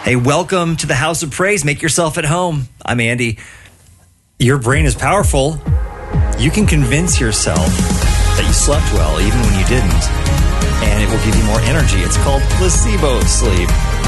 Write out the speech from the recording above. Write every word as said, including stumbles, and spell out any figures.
Hey, welcome to the House of Praise. Make yourself at home. I'm Andy. Your brain is powerful. You can convince yourself that you slept well even when you didn't, and it will give you more energy. It's called placebo sleep.